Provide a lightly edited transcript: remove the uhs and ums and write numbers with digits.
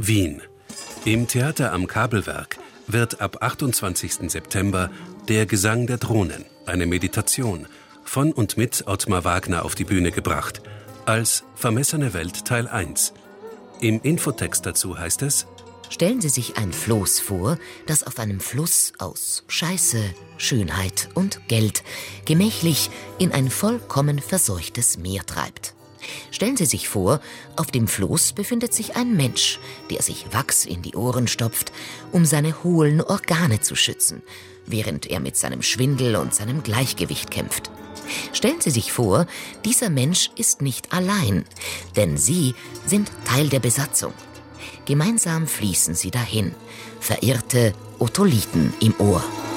Wien. Im Theater am Kabelwerk wird ab 28. September Der Gesang der Drohnen, eine Meditation, von und mit Ottmar Wagner auf die Bühne gebracht, als Vermessene Welt Teil 1. Im Infotext dazu heißt es: Stellen Sie sich ein Floß vor, das auf einem Fluss aus Scheiße, Schönheit und Geld gemächlich in ein vollkommen verseuchtes Meer treibt. Stellen Sie sich vor, auf dem Floß befindet sich ein Mensch, der sich Wachs in die Ohren stopft, um seine hohlen Organe zu schützen, während er mit seinem Schwindel und seinem Gleichgewicht kämpft. Stellen Sie sich vor, dieser Mensch ist nicht allein, denn Sie sind Teil der Besatzung. Gemeinsam fließen sie dahin, verirrte Otolithen im Ohr.